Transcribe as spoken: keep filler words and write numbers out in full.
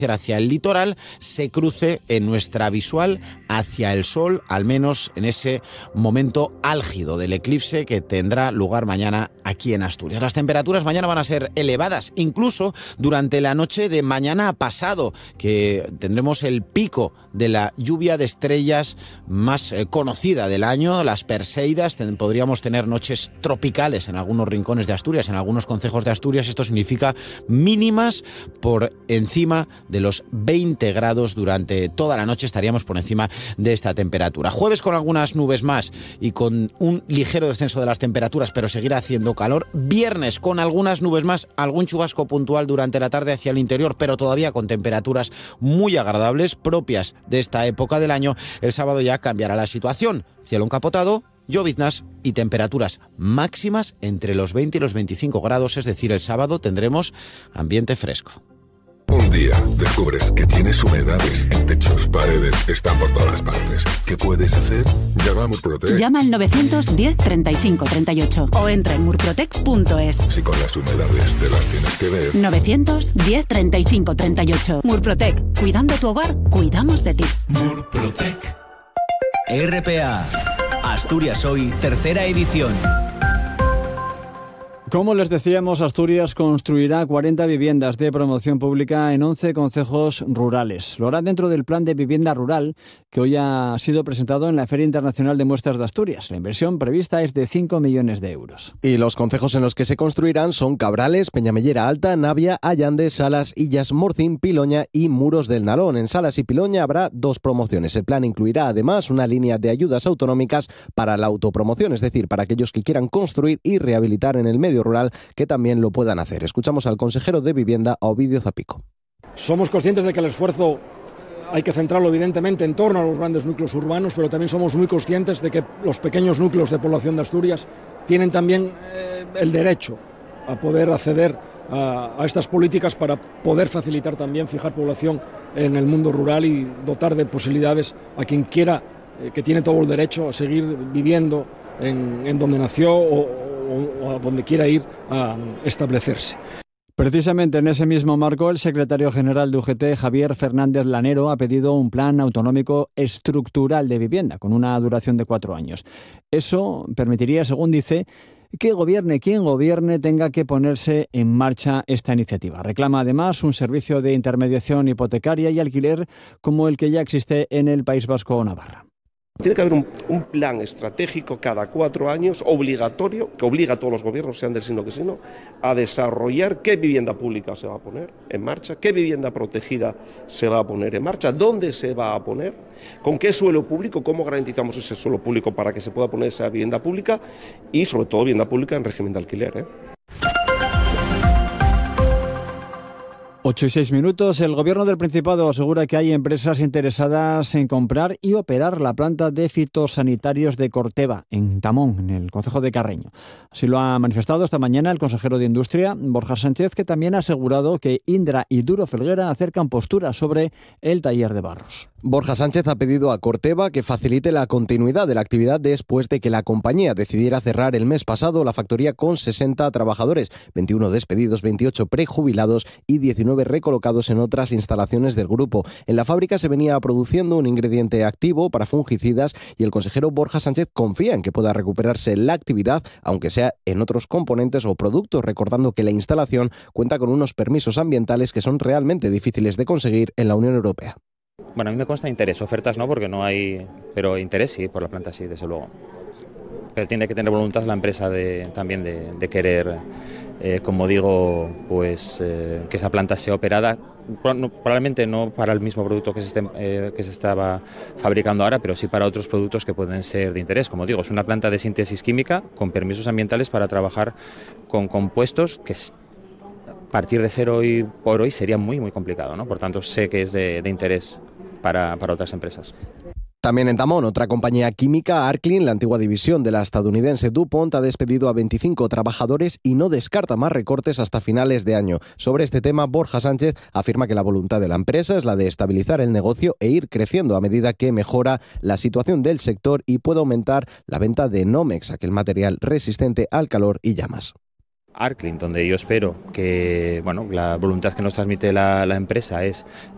hacia el litoral se cruce en nuestra visual hacia el sol, al menos en ese momento álgido del eclipse que tendrá lugar mañana aquí en Asturias. Las temperaturas mañana van a ser elevadas, incluso durante la noche de mañana pasado, que tendremos el pico de la lluvia de estrellas más eh, conocida del año, las Perseidas. Ten, podríamos tener noches tropicales en algunos rincones de Asturias, en algunos concejos de Asturias. Esto significa mínimas por encima de los veinte grados durante toda la noche. Estaríamos por encima de esta temperatura. Jueves con algunas nubes más y con un ligero descenso de las temperaturas, pero seguirá haciendo calor. Viernes con algunas nubes más, algún chubasco puntual durante la tarde hacia el interior, pero todavía con temperaturas muy agradables, propias de esta época del año. El sábado ya cambiará la situación. Cielo encapotado, lloviznas y temperaturas máximas entre los veinte y los veinticinco grados, es decir, el sábado tendremos ambiente fresco. Un día descubres que tienes humedades en techos, paredes, están por todas partes. ¿Qué puedes hacer? Llama a Murprotec. Llama al novecientos diez treinta y cinco treinta y ocho o entra en murprotec punto es. Si con las humedades te las tienes que ver. novecientos diez treinta y cinco treinta y ocho. Murprotec. Cuidando tu hogar, cuidamos de ti. Murprotec. R P A. Asturias Hoy, tercera edición. Como les decíamos, Asturias construirá cuarenta viviendas de promoción pública en once concejos rurales. Lo hará dentro del Plan de Vivienda Rural, que hoy ha sido presentado en la Feria Internacional de Muestras de Asturias. La inversión prevista es de cinco millones de euros. Y los concejos en los que se construirán son Cabrales, Peñamellera Alta, Navia, Allande, Salas, Illas, Morcín, Piloña y Muros del Nalón. En Salas y Piloña habrá dos promociones. El plan incluirá además una línea de ayudas autonómicas para la autopromoción, es decir, para aquellos que quieran construir y rehabilitar en el medio rural, que también lo puedan hacer. Escuchamos al consejero de Vivienda, Ovidio Zapico. Somos conscientes de que el esfuerzo hay que centrarlo evidentemente en torno a los grandes núcleos urbanos, pero también somos muy conscientes de que los pequeños núcleos de población de Asturias tienen también eh, el derecho a poder acceder a, a estas políticas para poder facilitar también fijar población en el mundo rural y dotar de posibilidades a quien quiera, eh, que tiene todo el derecho a seguir viviendo en, en donde nació o o a donde quiera ir a establecerse. Precisamente en ese mismo marco, el secretario general de U G T, Javier Fernández Lanero, ha pedido un plan autonómico estructural de vivienda con una duración de cuatro años. Eso permitiría, según dice, que gobierne quien gobierne tenga que ponerse en marcha esta iniciativa. Reclama además un servicio de intermediación hipotecaria y alquiler como el que ya existe en el País Vasco o Navarra. Tiene que haber un, un plan estratégico cada cuatro años, obligatorio, que obliga a todos los gobiernos, sean del signo que signo, a desarrollar qué vivienda pública se va a poner en marcha, qué vivienda protegida se va a poner en marcha, dónde se va a poner, con qué suelo público, cómo garantizamos ese suelo público para que se pueda poner esa vivienda pública y sobre todo vivienda pública en régimen de alquiler, ¿eh? ocho y seis minutos. El Gobierno del Principado asegura que hay empresas interesadas en comprar y operar la planta de fitosanitarios de Corteva, en Tamón, en el concejo de Carreño. Así lo ha manifestado esta mañana el consejero de Industria, Borja Sánchez, que también ha asegurado que Indra y Duro Felguera acercan posturas sobre el taller de Barros. Borja Sánchez ha pedido a Corteva que facilite la continuidad de la actividad después de que la compañía decidiera cerrar el mes pasado la factoría con sesenta trabajadores, veintiuno despedidos, veintiocho prejubilados y diecinueve recolocados en otras instalaciones del grupo. En la fábrica se venía produciendo un ingrediente activo para fungicidas y el consejero Borja Sánchez confía en que pueda recuperarse la actividad, aunque sea en otros componentes o productos, recordando que la instalación cuenta con unos permisos ambientales que son realmente difíciles de conseguir en la Unión Europea. Bueno, a mí me consta interés, ofertas no, porque no hay, pero interés sí, por la planta sí, desde luego. Pero tiene que tener voluntad la empresa de, también de, de querer, eh, como digo, pues eh, que esa planta sea operada, probablemente no para el mismo producto que se, esté, eh, que se estaba fabricando ahora, pero sí para otros productos que pueden ser de interés. Como digo, es una planta de síntesis química con permisos ambientales para trabajar con compuestos que a partir de cero hoy por hoy sería muy, muy complicado, ¿no? Por tanto, sé que es de, de interés para, para otras empresas. También en Tamón, otra compañía química, Arklin, la antigua división de la estadounidense DuPont, ha despedido a veinticinco trabajadores y no descarta más recortes hasta finales de año. Sobre este tema, Borja Sánchez afirma que la voluntad de la empresa es la de estabilizar el negocio e ir creciendo a medida que mejora la situación del sector y puede aumentar la venta de Nomex, aquel material resistente al calor y llamas. Arklin, donde yo espero que bueno, la voluntad que nos transmite la, la empresa es